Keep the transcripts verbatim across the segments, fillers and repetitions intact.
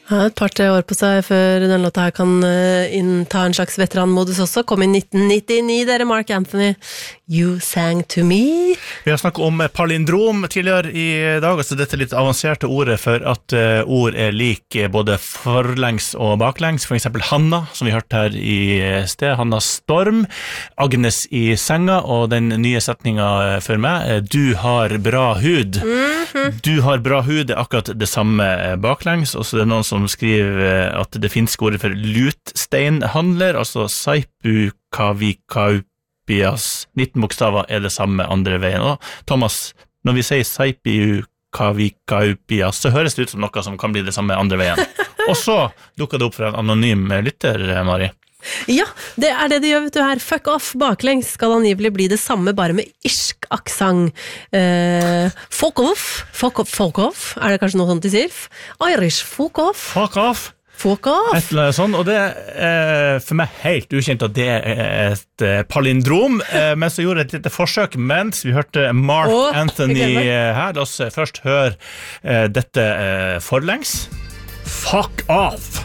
Ja, et par-tre år på seg før den låta her kan innta en slags veteranmodus også. Kom i nitten nittini, dere, Mark Anthony. You sang to me. Vi har snakket om palindrom tidligere i dag, altså dette litt avanserte ordet for at uh, ord er lik både forlengs og baklengs. For eksempel Hanna, som vi hørte her i sted. Hanna Storm, Agnes i senga, og den nye setningen for meg, du har bra hud. Mm-hmm. Du har bra hud er akkurat det samme baklengs, og så er det noen som skriver at det finnes ordet for lutsteinhandler, altså saipu kavikaupias, nitten bokstaver er det samme andre veien. Og Thomas, når vi sier saipu kavikaupias, så høres det ut som noe som kan bli det samme andre veien. Og så dukker det opp for en anonym lytter, Mari. Ja, det er det de gjør, vet du her. Fuck off baklengs skal angivelig bli det samme, bare med irsk aksang. Eh, fuck off, fuck off, fuck off, er det kanskje noe sånt de sier? Irish, fuck off. Fuck off. Fuck off. Et eller annet sånt, og det er for meg helt ukjent at det er et palindrom, men så gjorde jeg et lite forsøk mens vi hørte Mark oh, Anthony her. La oss først høre dette forlengs. Fuck off.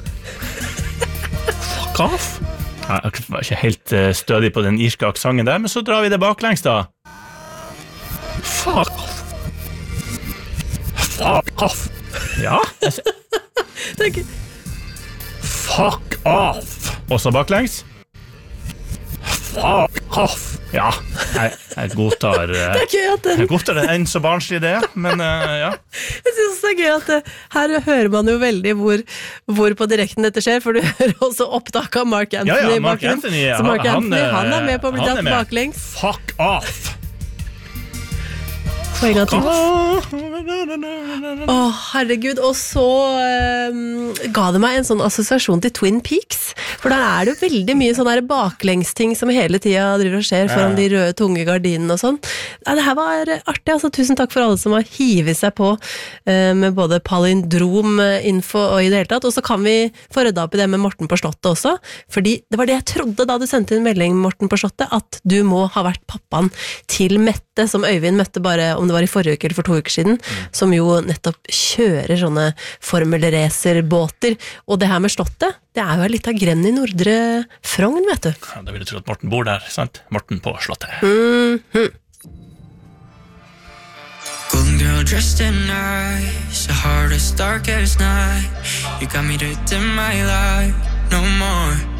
Off. Jeg var ikke helt stødig på den irske aksangen der, men så drar vi det baklengs da. Fuck off. Fuck off. Ja. Fuck off. Også baklengs. Fuck off. Ja, jeg, jeg godtar det er gøy at den... Jeg godtar det enn så barnslig det, men uh, ja. Jeg synes det er gøy at det, her hører man jo veldig hvor, hvor på direkten dette skjer, for du hører også opptak av Mark Anthony. Ja, ja, Mark Anthony, så Mark han, Anthony han, han er med på å bli tatt baklengs. Fuck off. Poenget til. Åh, herregud, og så um, ga det meg en sånn assosiasjon til Twin Peaks, for der er det jo veldig mye sånne baklengsting som hele tiden driver og skjer foran de røde tunge gardinene og sånn. Ja, det her var artig, altså tusen takk for alle som har hivet seg på uh, med både palindrom-info og i det hele tatt, og så kan vi få rydda opp i det med Morten på Slottet også, fordi det var det jeg trodde da du sendte en melding, Morten på Slottet, at du må ha vært pappaen til Mette, som Øyvind møtte bare om det var i forrige uke eller for to uker siden, mm. som jo nettopp kjører sånne formelracerbåter, og det her med Slottet, det er jo litt av grenn i Nordre Frogn, vet du. Ja, da vil du tro at Morten bor der, sant? Morten på Slottet. Mm-hmm. Golden girl dressed in nice, the heart is dark as night. You got me to dim my light, no more.